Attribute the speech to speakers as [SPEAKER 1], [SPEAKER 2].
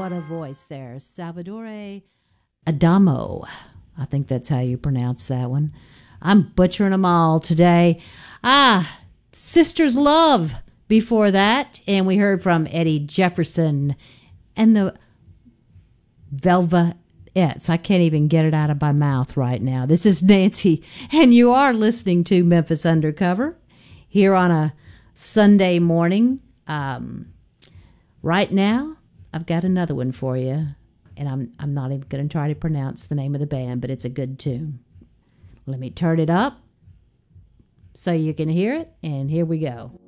[SPEAKER 1] what a voice there. Salvatore Adamo. I think that's how you pronounce that one. I'm butchering them all today. Sisters Love before that. And we heard from Eddie Jefferson and the Velvettes. I can't even get it out of my mouth right now. This is Nancy, and you are listening to Memphis Undercover here on a Sunday morning. Right now, I've got another one for you, and I'm not even going to try to pronounce the name of the band, but it's a good tune. Let me turn it up so you can hear it, and here we go.